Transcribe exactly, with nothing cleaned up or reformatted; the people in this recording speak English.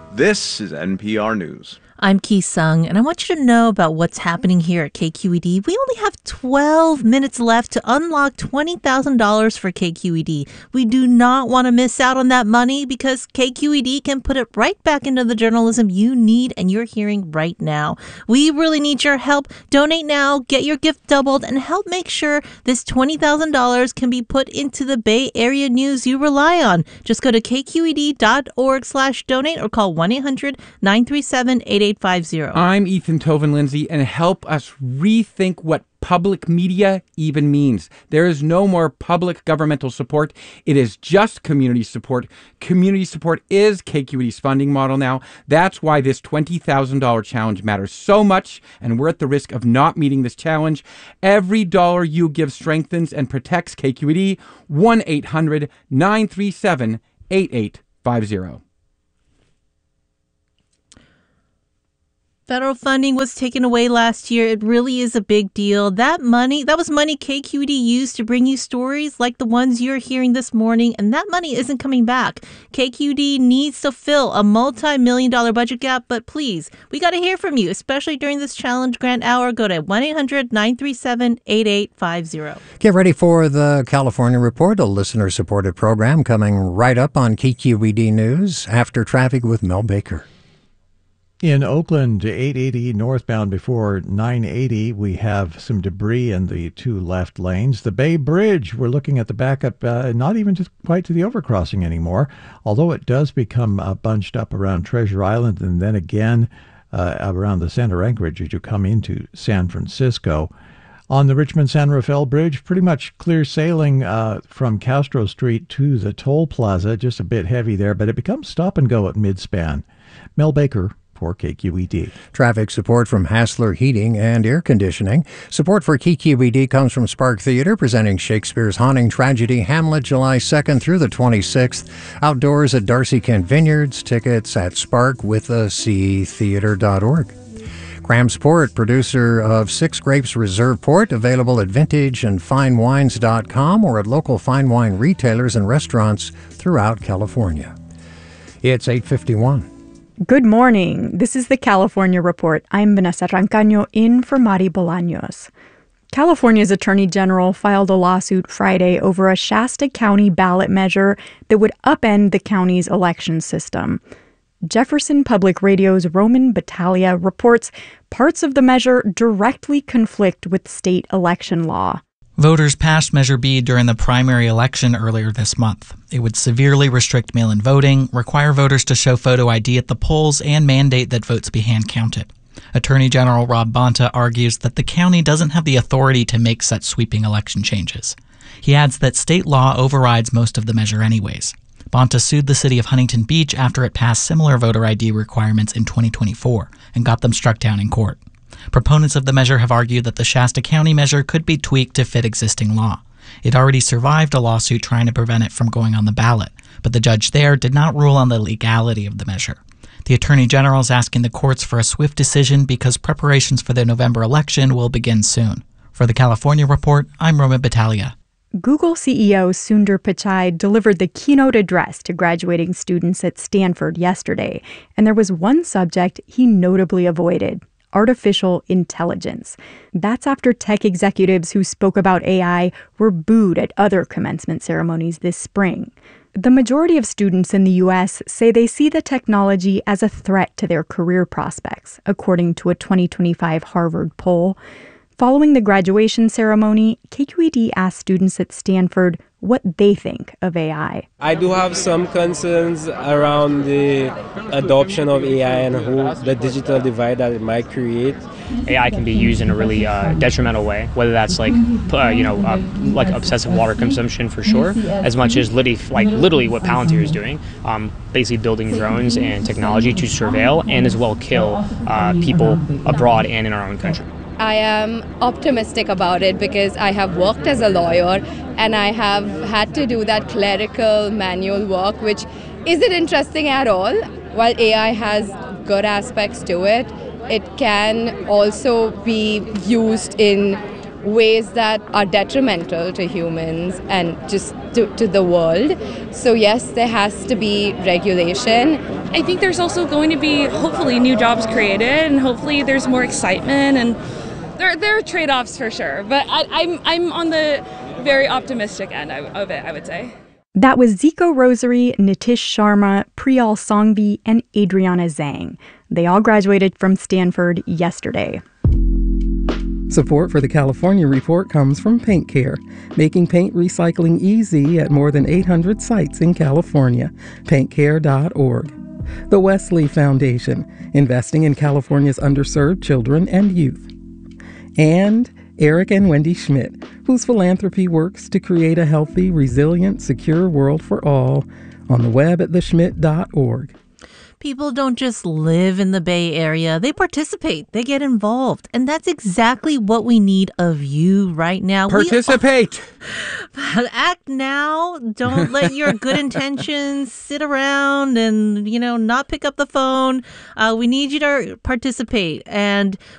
This is N P R News. I'm Ki Sung, and I want you to know about what's happening here at K Q E D. We only have twelve minutes left to unlock twenty thousand dollars for K Q E D. We do not want to miss out on that money because K Q E D can put it right back into the journalism you need and you're hearing right now. We really need your help. Donate now, get your gift doubled, and help make sure this twenty thousand dollars can be put into the Bay Area news you rely on. Just go to k q e d dot org slash donate or call one eight hundred nine three seven eight eight five zero. I'm Ethan Toven-Lindsay, and help us rethink what public media even means. There is no more public governmental support. It is just community support. Community support is K Q E D's funding model now. That's why this twenty thousand dollars challenge matters so much, and we're at the risk of not meeting this challenge. Every dollar you give strengthens and protects K Q E D. one eight hundred nine three seven eight eight five zero. Federal funding was taken away last year. It really is a big deal. That money, that was money K Q E D used to bring you stories like the ones you're hearing this morning, and that money isn't coming back. K Q E D needs to fill a multi-million dollar budget gap, but please, we got to hear from you, especially during this challenge grant hour. Go to one eight hundred nine three seven eight eight five zero. Get ready for the California Report, a listener-supported program coming right up on K Q E D News after traffic with Mel Baker. In Oakland, eight eighty northbound before nine eighty, we have some debris in the two left lanes. The Bay Bridge, we're looking at the backup, uh, not even just quite to the overcrossing anymore, although it does become uh, bunched up around Treasure Island and then again uh, around the center Anchorage as you come into San Francisco. On the Richmond-San Rafael Bridge, pretty much clear sailing uh, from Castro Street to the toll plaza, just a bit heavy there, but it becomes stop and go at mid-span. Mel Baker for K Q E D. Traffic support from Hassler Heating and Air Conditioning. Support for K Q E D comes from Spark Theater, presenting Shakespeare's haunting tragedy Hamlet July second through the twenty-sixth. Outdoors at Darcy Kent Vineyards. Tickets at spark with a c theater dot org. Graham's Port, producer of Six Grapes Reserve Port, available at vintage and fine wines dot com or at local fine wine retailers and restaurants throughout California. It's eight fifty-one. Good morning. This is the California Report. I'm Vanessa Rancaño in for Mari Bolaños. California's Attorney General filed a lawsuit Friday over a Shasta County ballot measure that would upend the county's election system. Jefferson Public Radio's Roman Battaglia reports parts of the measure directly conflict with state election law. Voters passed Measure B during the primary election earlier this month. It would severely restrict mail-in voting, require voters to show photo I D at the polls, and mandate that votes be hand-counted. Attorney General Rob Bonta argues that the county doesn't have the authority to make such sweeping election changes. He adds that state law overrides most of the measure anyways. Bonta sued the city of Huntington Beach after it passed similar voter I D requirements in twenty twenty-four and got them struck down in court. Proponents of the measure have argued that the Shasta County measure could be tweaked to fit existing law. It already survived a lawsuit trying to prevent it from going on the ballot, but the judge there did not rule on the legality of the measure. The Attorney General is asking the courts for a swift decision because preparations for the November election will begin soon. For the California Report, I'm Roman Battaglia. Google C E O Sundar Pichai delivered the keynote address to graduating students at Stanford yesterday, and there was one subject he notably avoided: artificial intelligence. That's after tech executives who spoke about A I were booed at other commencement ceremonies this spring. The majority of students in the U S say they see the technology as a threat to their career prospects, according to a twenty twenty-five Harvard poll. Following the graduation ceremony, K Q E D asked students at Stanford what they think of A I. I do have some concerns around the adoption of A I and who, the digital divide that it might create. A I can be used in a really uh, detrimental way, whether that's like, uh, you know, uh, like obsessive water consumption for sure, as much as literally, like literally what Palantir is doing, um, basically building drones and technology to surveil and as well kill uh, people abroad and in our own country. I am optimistic about it because I have worked as a lawyer and I have had to do that clerical manual work, which isn't interesting at all. While A I has good aspects to it, it can also be used in ways that are detrimental to humans and just to, to the world. So yes, there has to be regulation. I think there's also going to be hopefully new jobs created, and hopefully there's more excitement, and there there are trade-offs for sure. But I, I'm I'm on the very optimistic end of it, I would say. That was Zico Rosary, Nitish Sharma, Priyal Sangvi, and Adriana Zhang. They all graduated from Stanford yesterday. Support for the California Report comes from Paint Care, making paint recycling easy at more than eight hundred sites in California. paint care dot org. The Wesley Foundation, investing in California's underserved children and youth. And Eric and Wendy Schmidt, whose philanthropy works to create a healthy, resilient, secure world for all, on the web at the schmidt dot org. People don't just live in the Bay Area. They participate. They get involved. And that's exactly what we need of you right now. Participate! We, act now. Don't let your good intentions sit around and, you know, not pick up the phone. Uh, we need you to participate. And